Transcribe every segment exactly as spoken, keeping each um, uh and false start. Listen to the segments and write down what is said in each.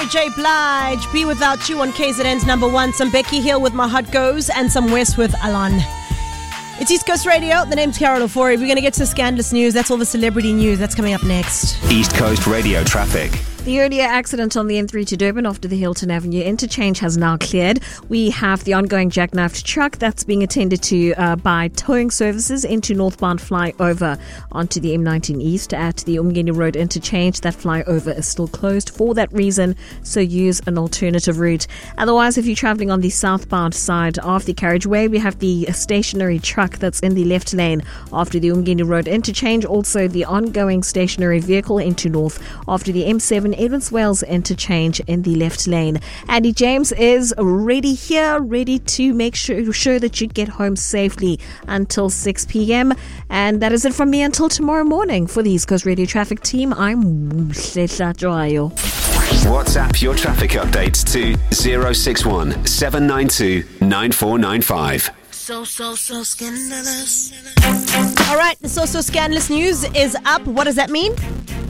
J. Blige, Be Without You on K Z N's number one. Some Becky Hill with My Heart Goes and some West with Alon. It's East Coast Radio. The name's Carol Ofori. We're going to get to the scandalous news. That's all the celebrity news. That's coming up next. East Coast Radio traffic. The earlier accident on the N three to Durban after the Hilton Avenue interchange has now cleared. We have the ongoing jackknifed truck that's being attended to uh, by towing services into northbound flyover onto the M nineteen East at the Umgeni Road interchange. That flyover is still closed for that reason, so use an alternative route. Otherwise, if you're travelling on the southbound side of the carriageway, we have the stationary truck that's in the left lane after the Umgeni Road interchange. Also, the ongoing stationary vehicle into north after the M seven Edmonds Wales interchange in the left lane. Andy James is ready here, ready to make sure, sure that you get home safely until six p.m. And that is it from me until tomorrow morning. For the East Coast Radio Traffic Team, I'm Sesha Joayo. WhatsApp your traffic updates to zero six one seven nine two nine four nine five. So, so, so scandalous. All right, the so, so scandalous news is up. What does that mean?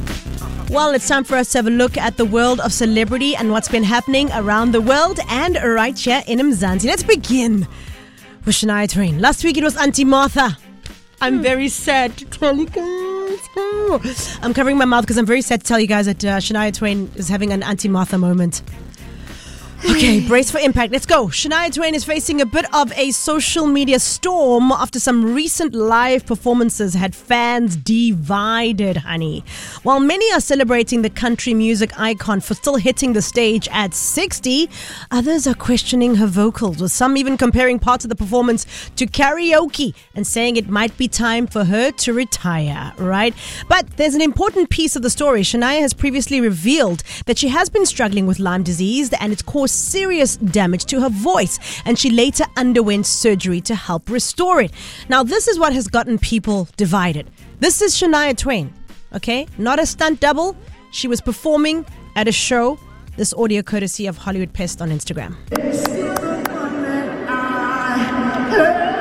Well, it's time for us to have a look at the world of celebrity and what's been happening around the world and right here in Mzansi. Let's begin with Shania Twain. Last week it was Auntie Martha. I'm very sad to tell you guys. I'm covering my mouth because I'm very sad to tell you guys that uh, Shania Twain is having an Auntie Martha moment. Okay, brace for impact. Let's go. Shania Twain is facing a bit of a social media storm after some recent live performances had fans divided, honey. While many are celebrating the country music icon for still hitting the stage at sixty, others are questioning her vocals, with some even comparing parts of the performance to karaoke and saying it might be time for her to retire, right? But there's an important piece of the story. Shania has previously revealed that she has been struggling with Lyme disease and it's caused serious damage to her voice, and she later underwent surgery to help restore it. Now, this is what has gotten people divided. This is Shania Twain, okay? Not a stunt double. She was performing at a show. This audio courtesy of Hollywood Pest on Instagram.